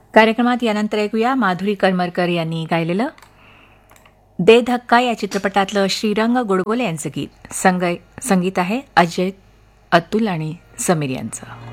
कार्यक्रमात यानंतर ऐकूया माधुरी करमरकर यांनी गायलेलं दे धक्का या चित्रपटातलं श्रीरंग गोडबोले यांचं गीत. संगीत आहे अजय, अतुल आणि समीर यांचं.